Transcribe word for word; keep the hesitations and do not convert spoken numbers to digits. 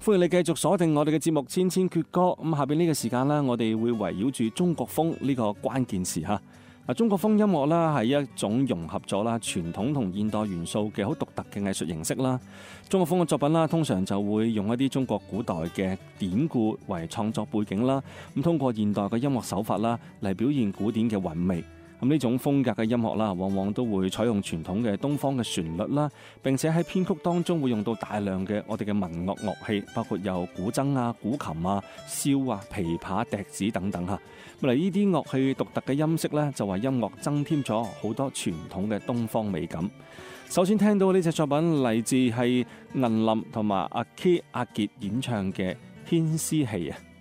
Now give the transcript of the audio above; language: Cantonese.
歡迎你繼續鎖定我哋嘅節目《千千闕歌》。咁下邊呢個時間呢，我哋會圍繞住中國風呢個關鍵詞吓。嗱，中國風音樂啦係一種融合咗啦傳統同現代元素嘅好獨特嘅藝術形式啦。中國風嘅作品啦，通常就會用一啲中國古代嘅典故為創作背景啦，咁通過現代嘅音樂手法啦嚟表現古典嘅韻味。咁呢種風格嘅音樂啦，往往都會採用傳統嘅東方嘅旋律啦，並且喺編曲當中會用到大量嘅我哋嘅民樂樂器，包括有古箏啊、古琴啊、簫啊、琵琶、笛子等等嚇。咁嚟呢啲樂器獨特嘅音色咧，就為音樂增添咗好多傳統嘅東方美感。首先聽到呢隻作品嚟自係銀林同埋阿 K 阿傑演唱嘅《牽絲戲》啊。